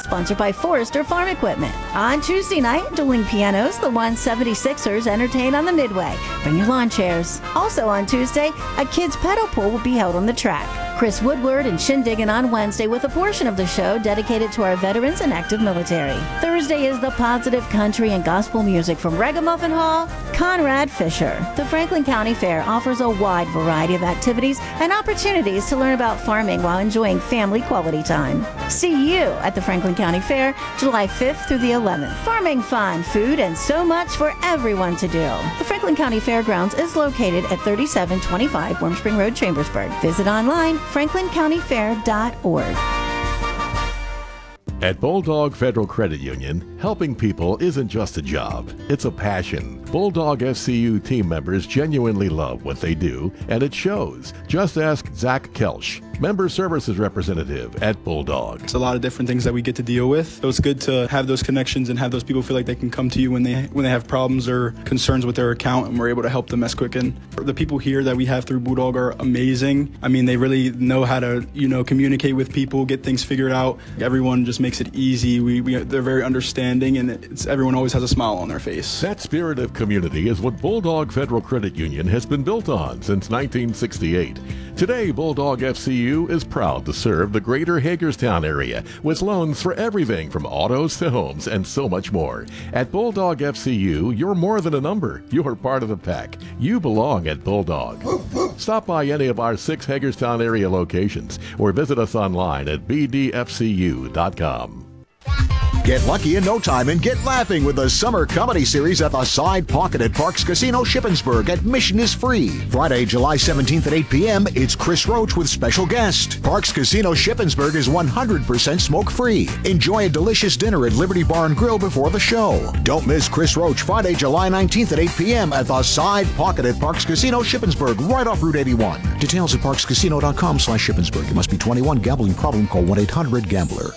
sponsored by Forrester Farm Equipment. On Tuesday night, dueling pianos, the 176ers entertain on the Midway. Bring your lawn chairs. Also on Tuesday, a kids' pedal pool will be held on the track. Chris Woodward and Shindiggin on Wednesday with a portion of the show dedicated to our veterans and active military. Thursday is the positive country and gospel music from Ragamuffin Hall, Conrad Fisher. The Franklin County Fair offers a wide variety of activities and opportunities to learn about farming while enjoying family quality time. See you at the Franklin County Fair, July 5th through the 11th. Farming fun, food, and so much for everyone to do. The Franklin County Fairgrounds is located at 3725 Warm Spring Road, Chambersburg. Visit online, franklincountyfair.org. At Bulldog Federal Credit Union, helping people isn't just a job, it's a passion. Bulldog FCU team members genuinely love what they do, and it shows. Just ask Zach Kelsch, Member Services Representative at Bulldog. It's a lot of different things that we get to deal with. So it's good to have those connections and have those people feel like they can come to you when they have problems or concerns with their account, and we're able to help them as quick. And the people here that we have through Bulldog are amazing. I mean, they really know how to, communicate with people, get things figured out. Everyone just makes it easy. They're very understanding, and everyone always has a smile on their face. That spirit of community is what Bulldog Federal Credit Union has been built on since 1968. Today, Bulldog FCU is proud to serve the greater Hagerstown area with loans for everything from autos to homes and so much more. At Bulldog FCU, you're more than a number. You're part of the pack. You belong at Bulldog. Stop by any of our 6 Hagerstown area locations or visit us online at bdfcu.com. Get lucky in no time and get laughing with the Summer Comedy Series at the Side Pocket at Parks Casino Shippensburg. Admission is free. Friday, July 17th at 8 p.m., it's Chris Roach with special guest. Parks Casino Shippensburg is 100% smoke-free. Enjoy a delicious dinner at Liberty Bar and Grill before the show. Don't miss Chris Roach Friday, July 19th at 8 p.m. at the Side Pocket at Parks Casino Shippensburg, right off Route 81. Details at parkscasino.com/Shippensburg. It must be 21. Gambling problem? Call 1-800-GAMBLER.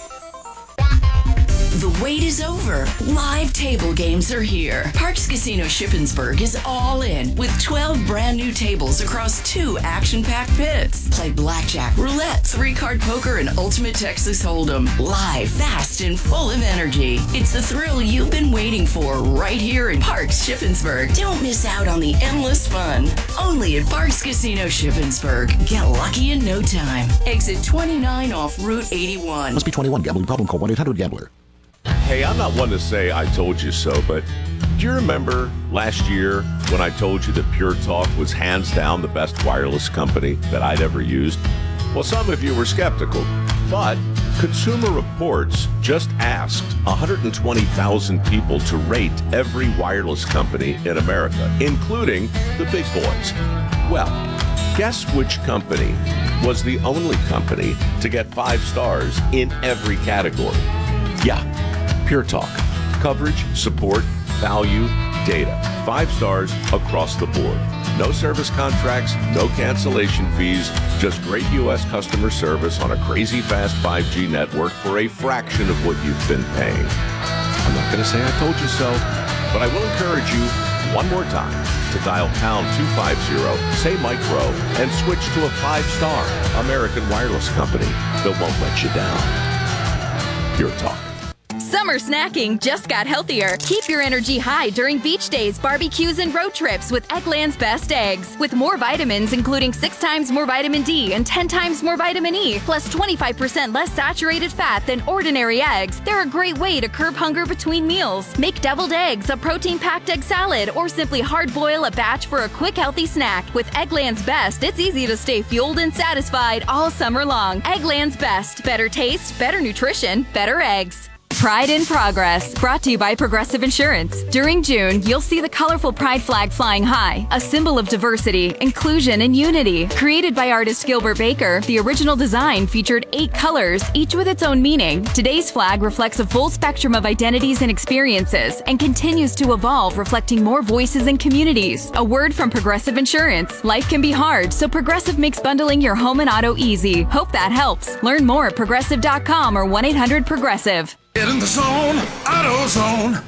The wait is over. Live table games are here. Parks Casino Shippensburg is all in with 12 brand new tables across 2 action-packed pits. Play blackjack, roulette, 3-card poker, and ultimate Texas Hold'em. Live, fast, and full of energy. It's the thrill you've been waiting for right here in Parks Shippensburg. Don't miss out on the endless fun. Only at Parks Casino Shippensburg. Get lucky in no time. Exit 29 off Route 81. Must be 21. Gambling problem? Call 1-800-GAMBLER. Hey, I'm not one to say I told you so, but do you remember last year when I told you that Pure Talk was hands down the best wireless company that I'd ever used? Well, some of you were skeptical, but Consumer Reports just asked 120,000 people to rate every wireless company in America, including the big boys. Well, guess which company was the only company to get 5 stars in every category? Yeah, Pure Talk. Coverage, support, value, data. 5 stars across the board. No service contracts, no cancellation fees, just great U.S. customer service on a crazy fast 5G network for a fraction of what you've been paying. I'm not going to say I told you so, but I will encourage you one more time to dial pound 250, say Mike Rowe, and switch to a 5-star American wireless company that won't let you down. Pure Talk. Summer snacking just got healthier. Keep your energy high during beach days, barbecues, and road trips with Eggland's Best Eggs. With more vitamins, including 6 times more vitamin D and 10 times more vitamin E, plus 25% less saturated fat than ordinary eggs, they're a great way to curb hunger between meals. Make deviled eggs, a protein-packed egg salad, or simply hard-boil a batch for a quick, healthy snack. With Eggland's Best, it's easy to stay fueled and satisfied all summer long. Eggland's Best. Better taste, better nutrition, better eggs. Pride in Progress, brought to you by Progressive Insurance. During June, you'll see the colorful pride flag flying high, a symbol of diversity, inclusion, and unity. Created by artist Gilbert Baker, the original design featured 8 colors, each with its own meaning. Today's flag reflects a full spectrum of identities and experiences and continues to evolve, reflecting more voices and communities. A word from Progressive Insurance. Life can be hard, so Progressive makes bundling your home and auto easy. Hope that helps. Learn more at progressive.com or 1-800-PROGRESSIVE. Get in the zone, AutoZone.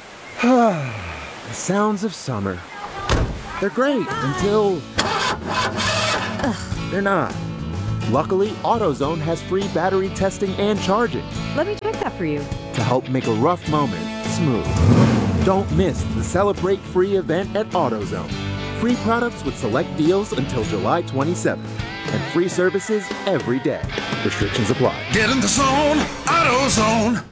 The sounds of summer. They're great until they're not. Luckily, AutoZone has free battery testing and charging Let me check that for you. to help make a rough moment smooth. Don't miss the Celebrate Free event at AutoZone. Free products with select deals until July 27th. And free services every day. Restrictions apply. Get in the zone, AutoZone.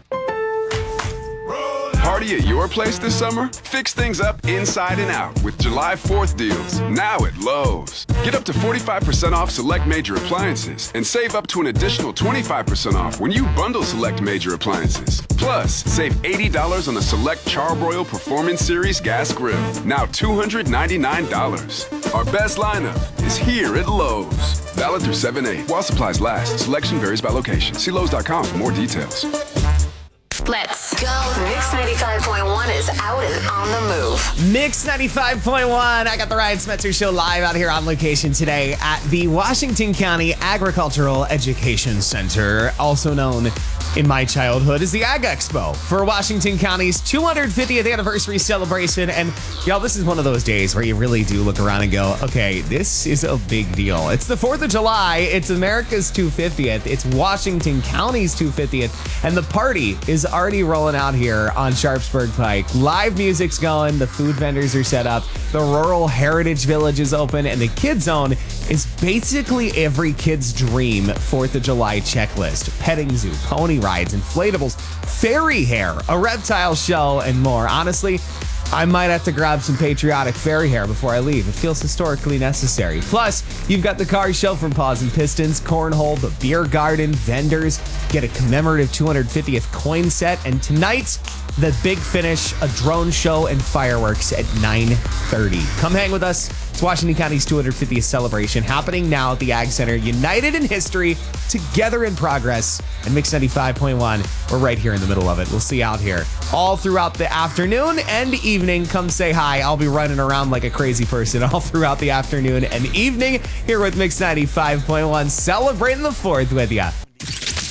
Party at your place this summer? Fix things up inside and out with July 4th deals, now at Lowe's. Get up to 45% off select major appliances and save up to an additional 25% off when you bundle select major appliances. Plus, save $80 on the select Charbroil Performance Series gas grill, now $299. Our best lineup is here at Lowe's. Valid through 7/8 while supplies last. Selection varies by location. See Lowe's.com for more details. Let's go. Mix 95.1 is out and on the move. Mix 95.1. I got the Ryan Smetzer Show live out here on location today at the Washington County Agricultural Education Center, also known in my childhood as the Ag Expo, for Washington County's 250th anniversary celebration. And y'all, this is one of those days where you really do look around and go, okay, this is a big deal. It's the 4th of July. It's America's 250th. It's Washington County's 250th. And the party is already rolling out here on Sharpsburg Pike. Live music's going. The food vendors are set up. The Rural Heritage Village is open. And the Kid Zone is basically every kid's dream 4th of July checklist. Petting zoo, pony rides, inflatables, fairy hair, a reptile show, and more. Honestly, I might have to grab some patriotic fairy hair before I leave. It feels historically necessary. Plus, you've got the car show from Paws and Pistons, cornhole, the beer garden, vendors, get a commemorative 250th coin set, and tonight's the big finish, a drone show and fireworks at 9:30. Come hang with us. It's Washington County's 250th celebration happening now at the Ag Center. United in history, together in progress. And Mix 95.1, we're right here in the middle of it. We'll see you out here all throughout the afternoon and evening. Come say hi. I'll be running around like a crazy person all throughout the afternoon and evening here with Mix 95.1, celebrating the 4th with you.